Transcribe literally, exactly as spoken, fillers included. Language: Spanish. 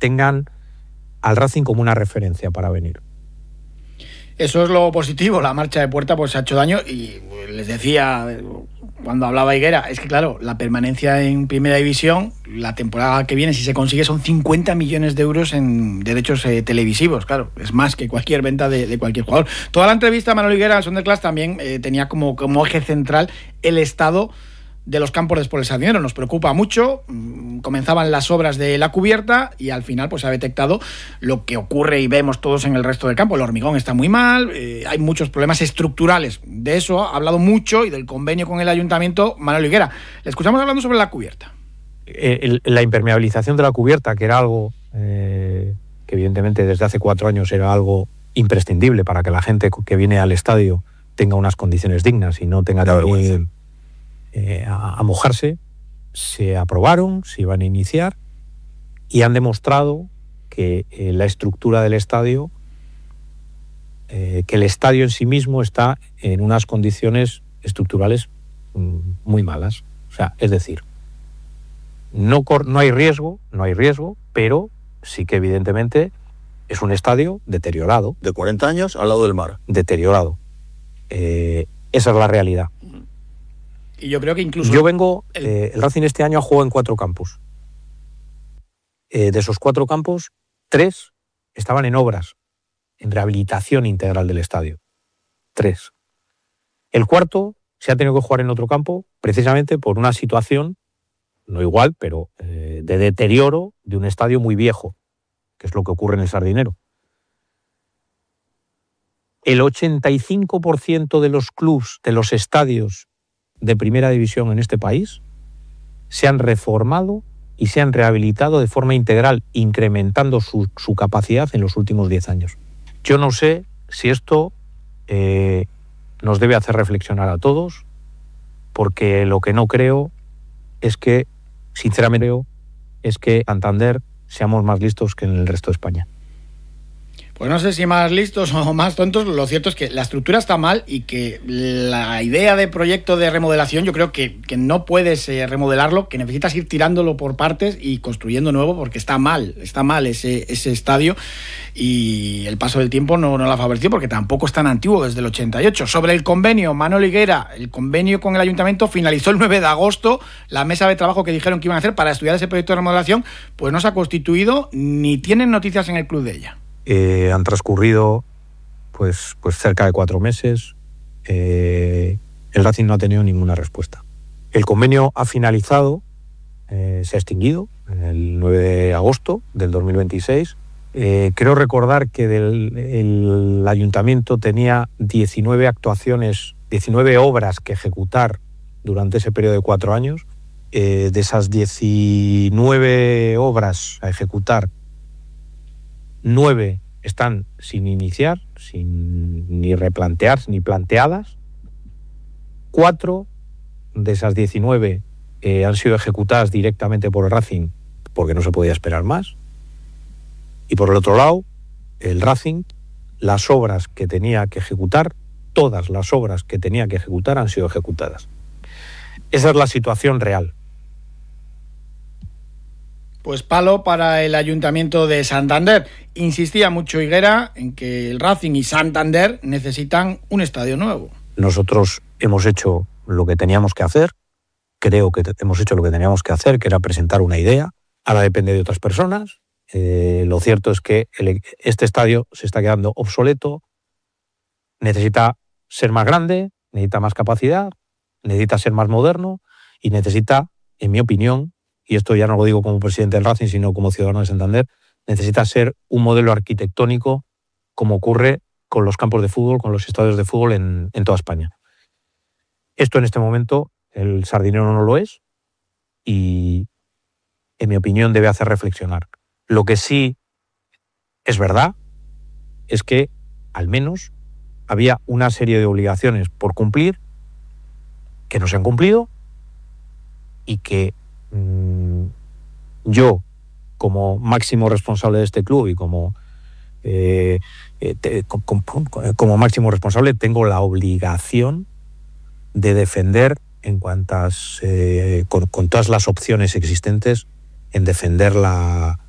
tengan al Racing como una referencia para venir. Eso es lo positivo. La marcha de Puerta pues ha hecho daño y les decía cuando hablaba Higuera, es que claro, la permanencia en Primera División, la temporada que viene, si se consigue, son cincuenta millones de euros en derechos eh, televisivos. Claro, es más que cualquier venta de, de cualquier jugador. Toda la entrevista, Manolo Higuera, al Sonderclass también eh, tenía como, como eje central el estado de los campos después del Sardinero. Nos preocupa mucho. Comenzaban las obras de la cubierta y al final pues se ha detectado lo que ocurre y vemos todos en el resto del campo. El hormigón está muy mal, eh, hay muchos problemas estructurales. De eso ha hablado mucho y del convenio con el ayuntamiento Manolo Higuera. Le escuchamos hablando sobre la cubierta. El, la impermeabilización de la cubierta, que era algo eh, que evidentemente desde hace cuatro años era algo imprescindible para que la gente que viene al estadio tenga unas condiciones dignas y no tenga que Eh, a, a mojarse, se aprobaron, se iban a iniciar y han demostrado que eh, la estructura del estadio, eh, que el estadio en sí mismo está en unas condiciones estructurales mm, muy malas. O sea, es decir, no, cor- no hay riesgo, no hay riesgo, pero sí que evidentemente es un estadio deteriorado. De cuarenta años al lado del mar. Deteriorado. Eh, esa es la realidad. Y yo creo que incluso... Yo vengo... El, eh, el Racing este año ha jugado en cuatro campos. Eh, de esos cuatro campos, tres estaban en obras, en rehabilitación integral del estadio. Tres. El cuarto se ha tenido que jugar en otro campo, precisamente por una situación, no igual, pero eh, de deterioro de un estadio muy viejo, que es lo que ocurre en el Sardinero. El ochenta y cinco por ciento de los clubs, de los estadios de Primera División en este país, se han reformado y se han rehabilitado de forma integral, incrementando su, su capacidad en los últimos diez años. Yo no sé si esto eh, nos debe hacer reflexionar a todos, porque lo que no creo es que, sinceramente creo, es que Santander seamos más listos que en el resto de España. Pues no sé si más listos o más tontos, lo cierto es que la estructura está mal y que la idea de proyecto de remodelación yo creo que, que no puedes eh, remodelarlo, que necesitas ir tirándolo por partes y construyendo nuevo porque está mal, está mal ese, ese estadio y el paso del tiempo no, no lo ha favorecido porque tampoco es tan antiguo, desde el ochenta y ocho. Sobre el convenio, Manolo Higuera, el convenio con el ayuntamiento finalizó el nueve de agosto, la mesa de trabajo que dijeron que iban a hacer para estudiar ese proyecto de remodelación pues no se ha constituido ni tienen noticias en el club de ella. Eh, han transcurrido pues, pues cerca de cuatro meses. Eh, el Racing no ha tenido ninguna respuesta. El convenio ha finalizado, eh, se ha extinguido el nueve de agosto del dos mil veintiséis. Eh, creo recordar que del, el ayuntamiento tenía diecinueve actuaciones, diecinueve obras que ejecutar durante ese periodo de cuatro años. Eh, de esas diecinueve obras a ejecutar, nueve están sin iniciar, sin ni replantear, ni planteadas. Cuatro de esas diecinueve eh, han sido ejecutadas directamente por el Racing porque no se podía esperar más. Y por el otro lado, el Racing, las obras que tenía que ejecutar, todas las obras que tenía que ejecutar han sido ejecutadas. Esa es la situación real. Pues palo para el Ayuntamiento de Santander. Insistía mucho Higuera en que el Racing y Santander necesitan un estadio nuevo. Nosotros hemos hecho lo que teníamos que hacer. Creo que hemos hecho lo que teníamos que hacer, que era presentar una idea. Ahora depende de otras personas. Eh, lo cierto es que el, este estadio se está quedando obsoleto. Necesita ser más grande, necesita más capacidad, necesita ser más moderno y necesita, en mi opinión, y esto ya no lo digo como presidente del Racing, sino como ciudadano de Santander, necesita ser un modelo arquitectónico como ocurre con los campos de fútbol, con los estadios de fútbol en, en toda España. Esto en este momento, el Sardinero no lo es y, en mi opinión, debe hacer reflexionar. Lo que sí es verdad es que, al menos, había una serie de obligaciones por cumplir que no se han cumplido y que yo, como máximo responsable de este club y como, eh, te, como, como máximo responsable, tengo la obligación de defender en cuantas, eh, con, con todas las opciones existentes, en defender la,